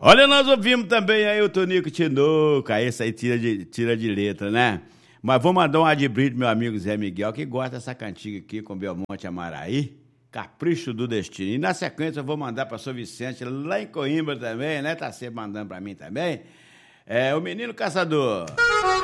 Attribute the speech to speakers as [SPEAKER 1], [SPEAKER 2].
[SPEAKER 1] Olha, nós ouvimos também aí o Tonico Tinoco, esse aí tira de letra, né? Mas vou mandar um adbrito, meu amigo Zé Miguel, que gosta dessa cantiga aqui com Belmonte Amaraí, Capricho do Destino. E na sequência eu vou mandar para São Vicente, lá em Coimbra também, né? Tá sempre mandando para mim também. É o Menino Caçador.